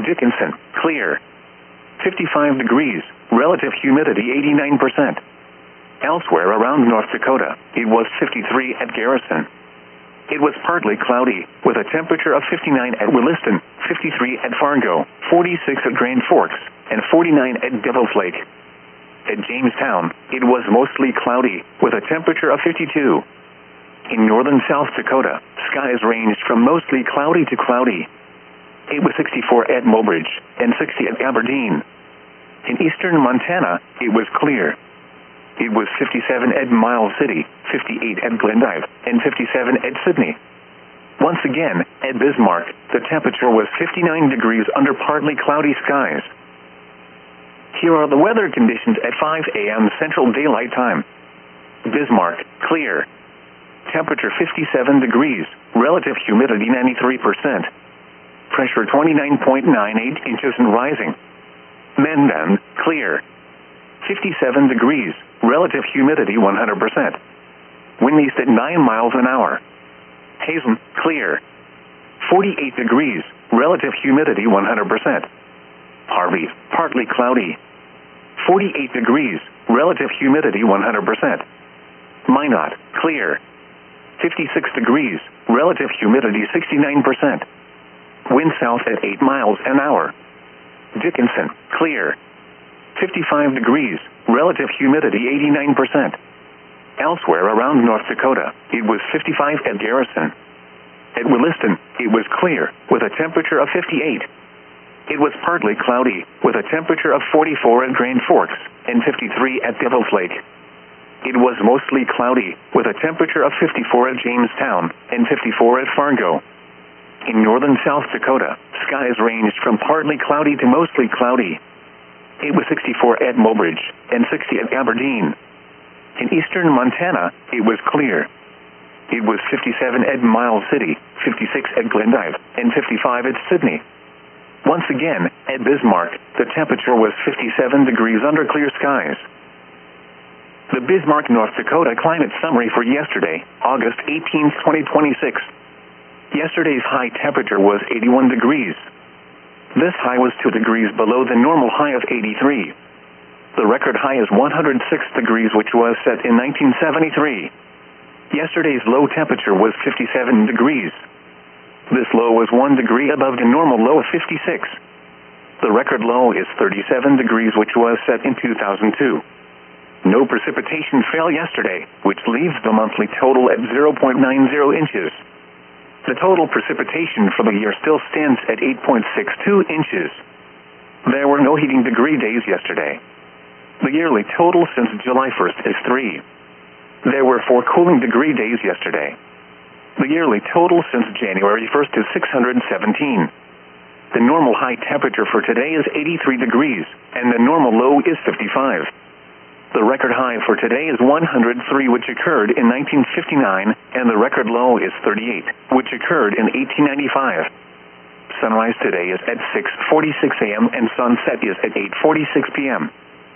Dickinson, clear. 55 degrees, relative humidity 89%. Elsewhere around North Dakota, it was 53 at Garrison. It was partly cloudy, with a temperature of 59 at Williston, 53 at Fargo, 46 at Grand Forks, and 49 at Devil's Lake. At Jamestown, it was mostly cloudy, with a temperature of 52. In northern South Dakota, skies ranged from mostly cloudy to cloudy. It was 64 at Mobridge, and 60 at Aberdeen. In eastern Montana, it was clear. It was 57 at Miles City, 58 at Glendive, and 57 at Sydney. Once again, at Bismarck, the temperature was 59 degrees under partly cloudy skies. Here are the weather conditions at 5 a.m. Central Daylight Time. Bismarck, clear. Temperature 57 degrees, relative humidity 93%. Pressure 29.98 inches and rising. Mandan, clear. 57 degrees, relative humidity 100%. Wind east at 9 miles an hour. Hazen, clear. 48 degrees, relative humidity 100%. Harvey, partly cloudy. 48 degrees, relative humidity 100%. Minot, clear. 56 degrees, relative humidity 69%. Wind south at 8 miles an hour. Dickinson, clear. 55 degrees, relative humidity 89%. Elsewhere around North Dakota, it was 55 at Garrison. At Williston, it was clear, with a temperature of 58. It was partly cloudy, with a temperature of 44 at Grand Forks, and 53 at Devil's Lake. It was mostly cloudy, with a temperature of 54 at Jamestown, and 54 at Fargo. In northern South Dakota, skies ranged from partly cloudy to mostly cloudy. It was 64 at Mobridge, and 60 at Aberdeen. In eastern Montana, it was clear. It was 57 at Miles City, 56 at Glendive, and 55 at Sydney. Once again, at Bismarck, the temperature was 57 degrees under clear skies. The Bismarck, North Dakota climate summary for yesterday, August 18, 2026. Yesterday's high temperature was 81 degrees. This high was 2 degrees below the normal high of 83. The record high is 106 degrees, which was set in 1973. Yesterday's low temperature was 57 degrees. This low was 1 degree above the normal low of 56. The record low is 37 degrees, which was set in 2002. No precipitation fell yesterday, which leaves the monthly total at 0.90 inches. The total precipitation for the year still stands at 8.62 inches. There were no heating degree days yesterday. The yearly total since July 1st is 3. There were 4 cooling degree days yesterday. The yearly total since January 1st is 617. The normal high temperature for today is 83 degrees, and the normal low is 55. The record high for today is 103, which occurred in 1959, and the record low is 38, which occurred in 1895. Sunrise today is at 6:46 a.m. and sunset is at 8:46 p.m.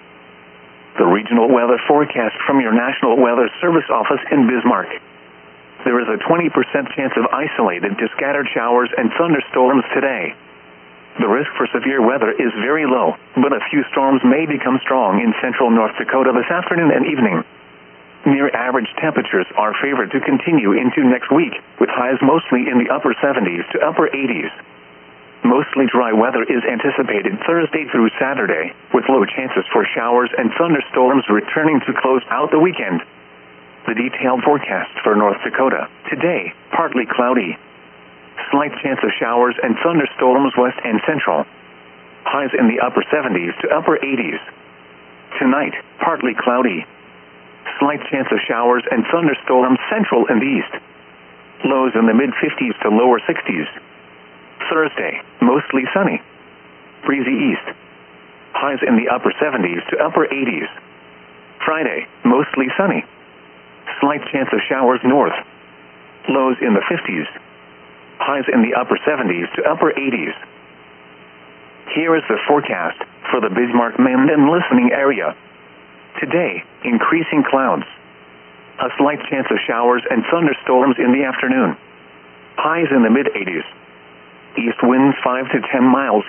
The regional weather forecast from your National Weather Service office in Bismarck. There is a 20% chance of isolated to scattered showers and thunderstorms today. The risk for severe weather is very low, but a few storms may become strong in central North Dakota this afternoon and evening. Near average temperatures are favored to continue into next week, with highs mostly in the upper 70s to upper 80s. Mostly dry weather is anticipated Thursday through Saturday, with low chances for showers and thunderstorms returning to close out the weekend. The detailed forecast for North Dakota. Today, partly cloudy. Slight chance of showers and thunderstorms west and central. Highs in the upper 70s to upper 80s. Tonight, partly cloudy. Slight chance of showers and thunderstorms central and east. Lows in the mid-50s to lower 60s. Thursday, mostly sunny. Breezy east. Highs in the upper 70s to upper 80s. Friday, mostly sunny. Slight chance of showers north. Lows in the 50s. Highs in the upper 70s to upper 80s. Here is the forecast for the Bismarck-Mandan listening area. Today, increasing clouds. A slight chance of showers and thunderstorms in the afternoon. Highs in the mid-80s. East winds 5 to 10 miles